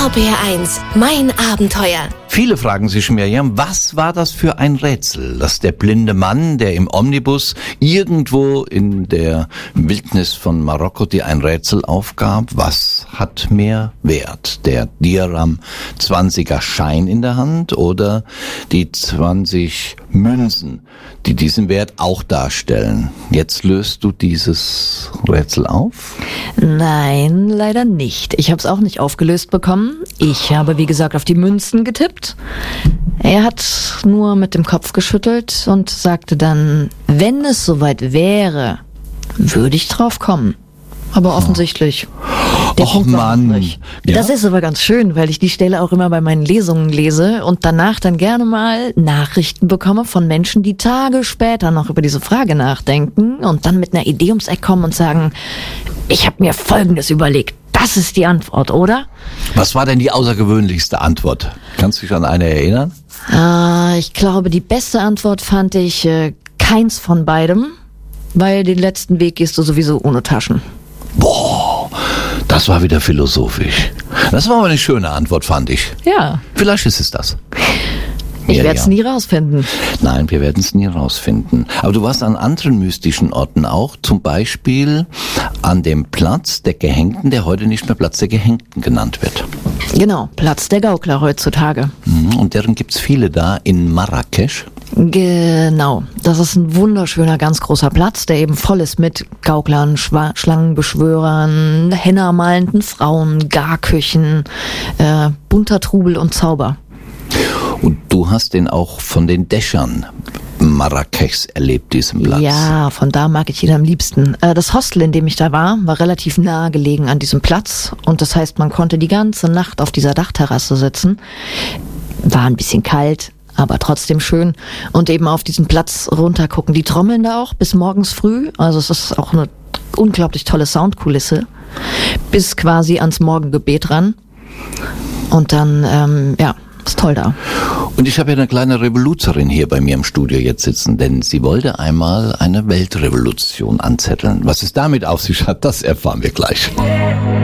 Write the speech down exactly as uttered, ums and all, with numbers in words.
R B R eins, mein Abenteuer. Viele fragen sich, Miriam, was war das für ein Rätsel, dass der blinde Mann, der im Omnibus irgendwo in der Wildnis von Marokko dir ein Rätsel aufgab? Was hat mehr Wert? Der Dirham zwanziger Schein in der Hand oder die zwanzig Münzen, die diesen Wert auch darstellen? Jetzt löst du dieses Rätsel auf? Nein, leider nicht. Ich habe es auch nicht aufgelöst bekommen. Ich habe, wie gesagt, auf die Münzen getippt. Er hat nur mit dem Kopf geschüttelt und sagte dann, wenn es soweit wäre, würde ich drauf kommen. Aber offensichtlich. Der Och Punkt war Mann. übrig. Ja? Das ist aber ganz schön, weil ich die Stelle auch immer bei meinen Lesungen lese und danach dann gerne mal Nachrichten bekomme von Menschen, die Tage später noch über diese Frage nachdenken und dann mit einer Idee ums Eck kommen und sagen, ich habe mir Folgendes überlegt. Das ist die Antwort, oder? Was war denn die außergewöhnlichste Antwort? Kannst du dich an eine erinnern? Ah, ich glaube, die beste Antwort fand ich äh, keins von beidem, weil den letzten Weg gehst du sowieso ohne Taschen. Boah, das war wieder philosophisch. Das war aber eine schöne Antwort, fand ich. Ja, Vielleicht ist es das. ich Ja, werde es ja. nie rausfinden. Nein, wir werden es nie rausfinden. Aber du warst an anderen mystischen Orten auch, zum Beispiel an dem Platz der Gehängten, der heute nicht mehr Platz der Gehängten genannt wird. Genau, Platz der Gaukler heutzutage. Mhm, und deren gibt's viele da in Marrakesch. Genau, das ist ein wunderschöner, ganz großer Platz, der eben voll ist mit Gauklern, Schwa- Schlangenbeschwörern, hennamalenden Frauen, Garküchen, äh, bunter Trubel und Zauber. Und du hast den auch von den Dächern Marrakeschs erlebt, diesen Platz. Ja, von da mag ich ihn am liebsten. Äh, das Hostel, in dem ich da war, war relativ nahe gelegen an diesem Platz und das heißt, man konnte die ganze Nacht auf dieser Dachterrasse sitzen. War ein bisschen kalt, aber trotzdem schön und eben auf diesen Platz runtergucken. Die trommeln da auch bis morgens früh, also es ist auch eine unglaublich tolle Soundkulisse, bis quasi ans Morgengebet ran und dann, ähm, ja, ist toll da. Und ich habe ja eine kleine Revoluzerin hier bei mir im Studio jetzt sitzen, denn sie wollte einmal eine Weltrevolution anzetteln. Was es damit auf sich hat, das erfahren wir gleich.